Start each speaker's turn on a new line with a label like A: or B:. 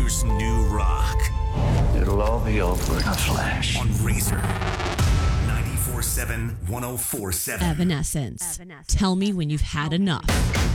A: Here's New Rock
B: It'll all be over in a flash.
A: on Razor 94.7, 104.7.
C: Evanescence. Tell me when you've had enough.